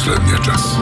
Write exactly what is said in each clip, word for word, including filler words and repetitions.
последния час.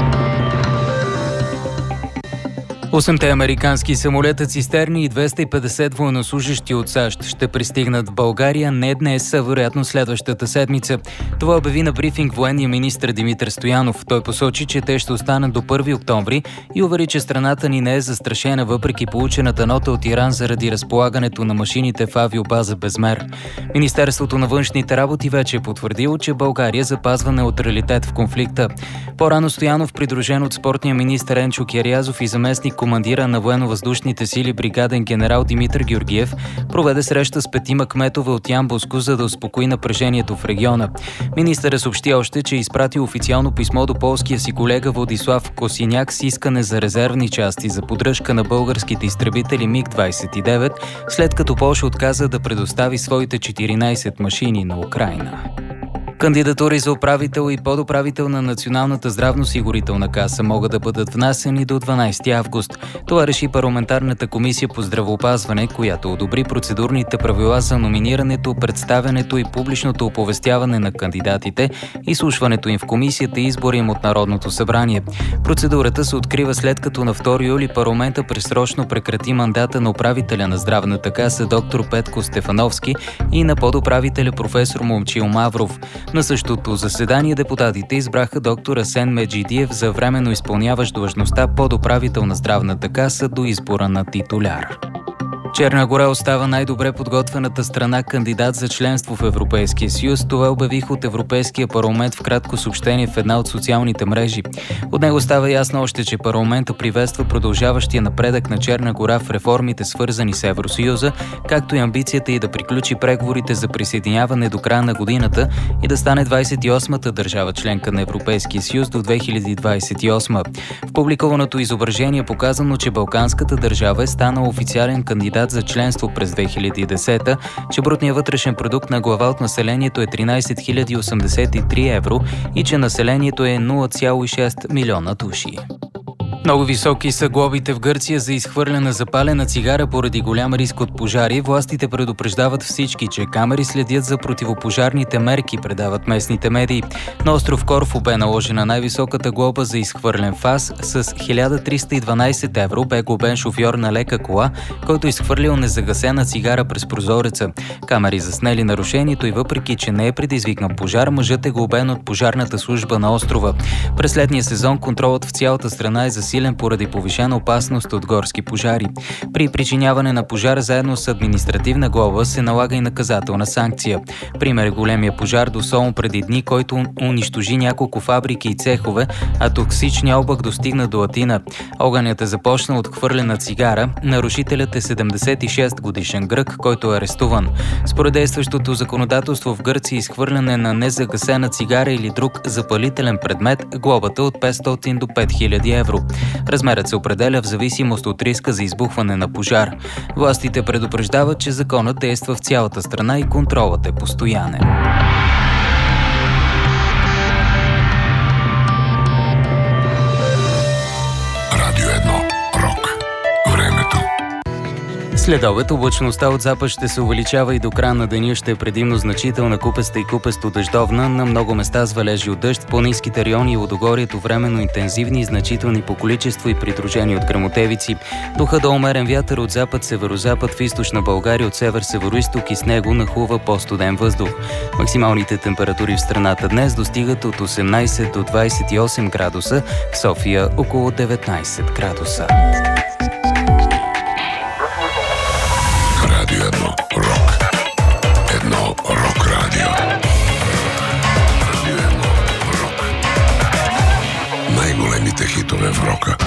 Осемте американски самолета цистерни и двеста и петдесет военнослужещи от САЩ ще пристигнат в България не днес, а вероятно следващата седмица. Това обяви на брифинг военния министър Димитър Стоянов. Той посочи, че те ще останат до първи октомври и увери, че страната ни не е застрашена въпреки получената нота от Иран заради разполагането на машините в авиобаза Безмер. Министерството на външните работи вече е потвърдило, че България запазва неутралитет в конфликта. По-рано Стоянов, придружен от спортния министър Енчо Кирязов и заместник командира на военно-въздушните сили бригаден генерал Димитър Георгиев, проведе среща с петима кметове от Ямболско, за да успокои напрежението в региона. Министърът съобщи още, че е изпратил официално писмо до полския си колега Владислав Косиняк с искане за резервни части за поддръжка на българските изтребители Миг двадесет и девет, след като Полша отказа да предостави своите четиринадесет машини на Украйна. Кандидатури за управител и подуправител на Националната здравноосигурителна каса могат да бъдат внасени до дванадесети август. Това реши парламентарната комисия по здравеопазване, която одобри процедурните правила за номинирането, представянето и публичното оповестяване на кандидатите, изслушването им в комисията и избора им от Народното събрание. Процедурата се открива след като на втори юли парламента предсрочно прекрати мандата на управителя на здравната каса доктор Петко Стефановски и на подуправителя професор Момчил Мавров. На същото заседание депутатите избраха доктор Асен Меджидиев за временно изпълняващ длъжността подуправител на здравната каса до избора на титуляр. Черна гора остава най-добре подготвената страна кандидат за членство в Европейския съюз. Това обявих от Европейския парламент в кратко съобщение в една от социалните мрежи. От него става ясно още, че парламента приветства продължаващия напредък на Черна гора в реформите, свързани с Евросъюза, както и амбицията й да приключи преговорите за присъединяване до края на годината и да стане двадесет и осмата държава членка на Европейския съюз до две хиляди двадесет и осма. В публикуваното изображение е показано, че балканската държава е станала официален кандидат за членство през две хиляди и десета, че брутният вътрешен продукт на глава от населението е тринадесет хиляди осемдесет и три евро и че населението е нула цяло и шест милиона души. Много високи са глобите в Гърция за изхвърляна запалена цигара поради голям риск от пожари. Властите предупреждават всички, че камери следят за противопожарните мерки, предават местните медии. На остров Корфу бе наложена най-високата глоба за изхвърлен фас с хиляда триста и дванадесет евро. Бе глобен шофьор на лека кола, който изхвърлил незагасена цигара през прозореца. Камери заснели нарушението и въпреки, че не е предизвикнал пожар, мъжът е глобен от пожарната служба на острова. През летния сезон контролът в цялата страна е засилен силен поради повишена опасност от горски пожари. При причиняване на пожар заедно с административна глоба се налага и наказателна санкция. Пример е големия пожар до Солун преди дни, който унищожи няколко фабрики и цехове, а токсичният облак достигна до Атина. Огънят е започнал от хвърлена цигара. Нарушителят е седемдесет и шест годишен грък, който е арестуван. Според действащото законодателство в Гърция изхвърляне на незагасена цигара или друг запалителен предмет, глобата от петстотин до пет хиляди евро. Размерът се определя в зависимост от риска за избухване на пожар. Властите предупреждават, че законът действа в цялата страна и контролът е постоянен. Радио едно. Рок. Времето. След обед облачността от запад ще се увеличава и до края на деня ще е предимно значителна купеста и купесто-дъждовна, на много места с валежи от дъжд, по-ниските райони и водогорието временно интензивни и значителни по количество и придружени от гръмотевици. Духа до умерен вятър от запад-северозапад в източна България, от север-североизток и с него нахлува по-студен въздух. Максималните температури в страната днес достигат от осемнадесет до двадесет и осем градуса, в София около деветнадесет градуса. Радио едно. Рок. Едно рок радио. Радио едно. Рок. Най-големите хитове в рока.